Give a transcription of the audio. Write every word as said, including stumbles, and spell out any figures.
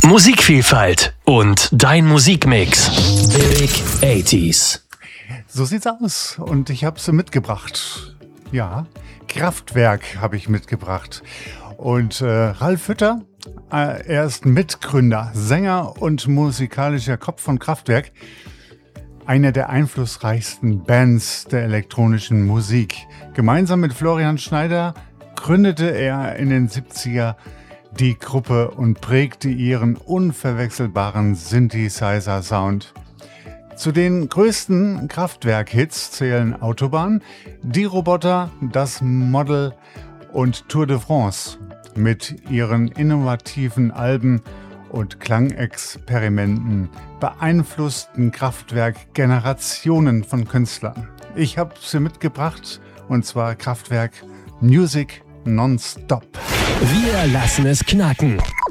Musikvielfalt und dein Musikmix. Big achtziger. So sieht's aus und ich habe sie mitgebracht. Ja, Kraftwerk habe ich mitgebracht. Und äh, Ralf Hütter, äh, er ist Mitgründer, Sänger und musikalischer Kopf von Kraftwerk. Einer der einflussreichsten Bands der elektronischen Musik. Gemeinsam mit Florian Schneider gründete er in den siebziger die Gruppe und prägte ihren unverwechselbaren Synthesizer-Sound. Zu den größten Kraftwerk-Hits zählen Autobahn, Die Roboter, Das Model und Tour de France. Mit ihren innovativen Alben und Klangexperimenten beeinflussten Kraftwerk Generationen von Künstlern. Ich habe sie mitgebracht, und zwar Kraftwerk Music Nonstop. Wir lassen es knacken.